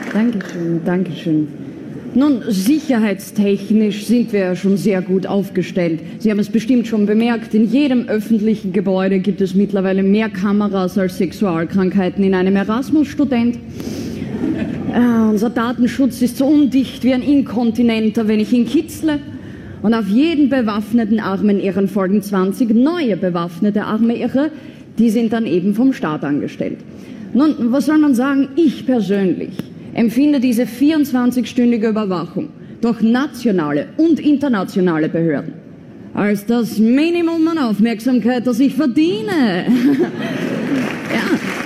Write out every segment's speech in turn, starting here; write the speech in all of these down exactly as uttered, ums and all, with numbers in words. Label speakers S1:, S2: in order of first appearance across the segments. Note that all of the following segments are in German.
S1: Dankeschön, Dankeschön. Nun, sicherheitstechnisch sind wir ja schon sehr gut aufgestellt. Sie haben es bestimmt schon bemerkt, in jedem öffentlichen Gebäude gibt es mittlerweile mehr Kameras als Sexualkrankheiten in einem Erasmus-Student. Äh, unser Datenschutz ist so undicht wie ein Inkontinenter, wenn ich ihn kitzle. Und auf jeden bewaffneten armen Irren folgen zwanzig neue bewaffnete arme Irre, die sind dann eben vom Staat angestellt. Nun, was soll man sagen? Ich persönlich empfinde diese vierundzwanzigstündige Überwachung durch nationale und internationale Behörden als das Minimum an Aufmerksamkeit, das ich verdiene. Ja.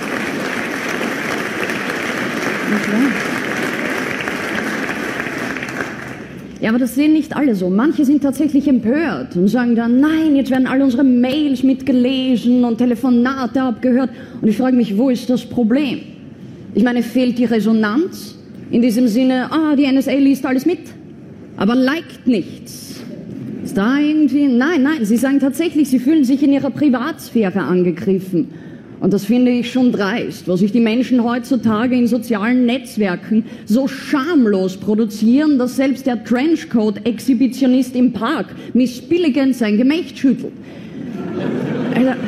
S1: Ja, aber das sehen nicht alle so. Manche sind tatsächlich empört und sagen dann, nein, jetzt werden alle unsere Mails mitgelesen und Telefonate abgehört. Und ich frage mich, wo ist das Problem? Ich meine, fehlt die Resonanz? In diesem Sinne, ah, die N S A liest alles mit, aber liked nichts. Ist da irgendwie? Nein, nein, sie sagen tatsächlich, sie fühlen sich in ihrer Privatsphäre angegriffen. Und das finde ich schon dreist, wo sich die Menschen heutzutage in sozialen Netzwerken so schamlos produzieren, dass selbst der Trenchcoat-Exhibitionist im Park missbilligend sein Gemächt schüttelt. Also, ja.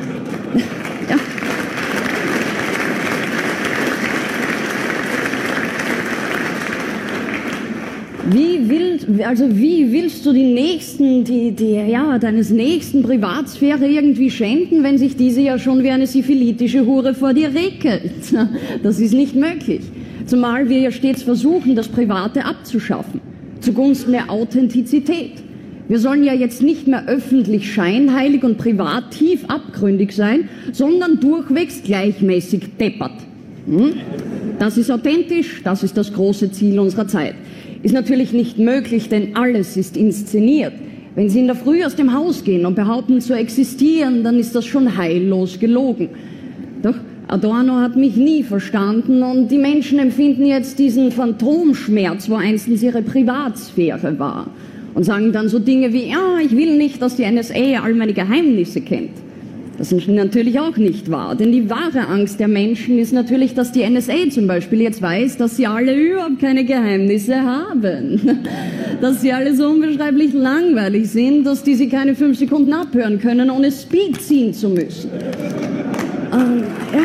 S1: Wie willst, also wie willst du die nächsten, die, die, ja, deines nächsten Privatsphäre irgendwie schänden, wenn sich diese ja schon wie eine syphilitische Hure vor dir regelt? Das ist nicht möglich. Zumal wir ja stets versuchen, das Private abzuschaffen, zugunsten der Authentizität. Wir sollen ja jetzt nicht mehr öffentlich scheinheilig und privat tief abgründig sein, sondern durchwegs gleichmäßig deppert. Hm? Das ist authentisch, das ist das große Ziel unserer Zeit. Ist natürlich nicht möglich, denn alles ist inszeniert. Wenn Sie in der Früh aus dem Haus gehen und behaupten zu existieren, dann ist das schon heillos gelogen. Doch Adorno hat mich nie verstanden und die Menschen empfinden jetzt diesen Phantomschmerz, wo einstens ihre Privatsphäre war. Und sagen dann so Dinge wie, ja, ich will nicht, dass die N S A all meine Geheimnisse kennt. Das ist natürlich auch nicht wahr, denn die wahre Angst der Menschen ist natürlich, dass die N S A zum Beispiel jetzt weiß, dass sie alle überhaupt keine Geheimnisse haben. Dass sie alle so unbeschreiblich langweilig sind, dass die sie keine fünf Sekunden abhören können, ohne Speed ziehen zu müssen. Und, ja.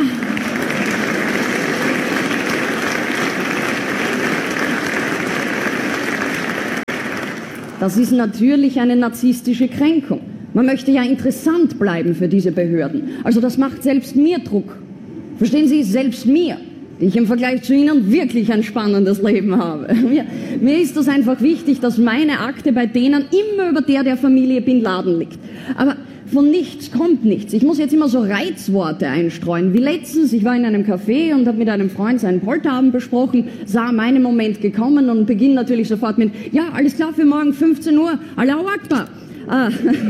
S1: Das ist natürlich eine narzisstische Kränkung. Man möchte ja interessant bleiben für diese Behörden. Also das macht selbst mir Druck. Verstehen Sie, selbst mir, die ich im Vergleich zu Ihnen wirklich ein spannendes Leben habe. Mir, mir ist das einfach wichtig, dass meine Akte bei denen immer über der der Familie Bin Laden liegt. Aber von nichts kommt nichts. Ich muss jetzt immer so Reizworte einstreuen. Wie letztens, ich war in einem Café und habe mit einem Freund seinen Polterabend besprochen, sah meinen Moment gekommen und beginne natürlich sofort mit, ja, alles klar für morgen fünfzehn Uhr, Allahu Akbar. Ah,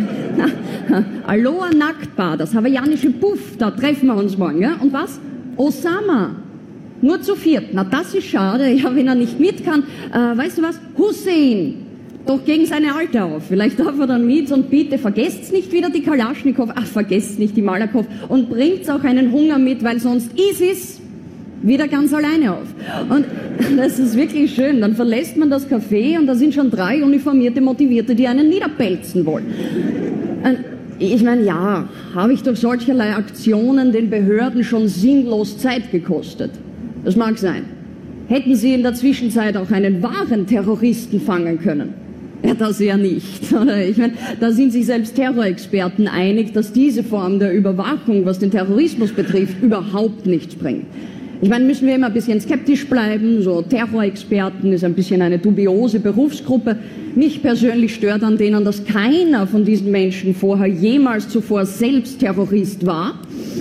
S1: Aloha Nacktbar, das hawaiianische Puff, da treffen wir uns morgen. Ja? Und was? Osama. Nur zu viert. Na, das ist schade. Ja, wenn er nicht mit kann. Äh, weißt du was? Hussein. Doch gegen seine Alte auf. Vielleicht darf er dann mit und bitte vergesst nicht wieder die Kalaschnikow. Ach, vergesst nicht die Malakow. Und bringt auch einen Hunger mit, weil sonst ISIS wieder ganz alleine auf. Und das ist wirklich schön. Dann verlässt man das Café und da sind schon drei uniformierte Motivierte, die einen niederpelzen wollen. Und ich meine, ja, habe ich durch solcherlei Aktionen den Behörden schon sinnlos Zeit gekostet. Das mag sein. Hätten sie in der Zwischenzeit auch einen wahren Terroristen fangen können? Ja, das ja nicht. Oder? Ich meine, da sind sich selbst Terrorexperten einig, dass diese Form der Überwachung, was den Terrorismus betrifft, überhaupt nichts bringt. Ich meine, müssen wir immer ein bisschen skeptisch bleiben. So Terrorexperten ist ein bisschen eine dubiose Berufsgruppe. Mich persönlich stört an denen, dass keiner von diesen Menschen vorher jemals zuvor selbst Terrorist war.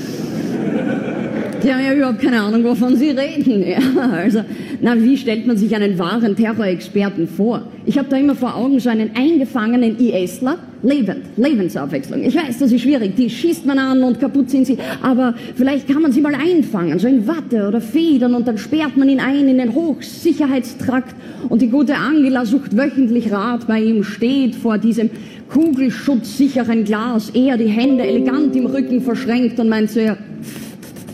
S1: Die haben ja überhaupt keine Ahnung, wovon sie reden. Ja, also, na, wie stellt man sich einen wahren Terrorexperten vor? Ich habe da immer vor Augen so einen eingefangenen ISler. Lebend, Lebensabwechslung. Ich weiß, das ist schwierig. Die schießt man an und kaputt sind sie. Aber vielleicht kann man sie mal einfangen, so in Watte oder Federn, und dann sperrt man ihn ein in den Hochsicherheitstrakt. Und die gute Angela sucht wöchentlich Rat bei ihm, steht vor diesem kugelschutzsicheren Glas, er die Hände elegant im Rücken verschränkt und meint so, ja,